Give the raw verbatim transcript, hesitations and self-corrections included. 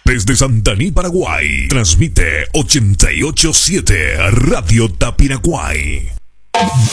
Desde Santaní, Paraguay, transmite ochenta y ocho punto siete Radio Tapiraguay.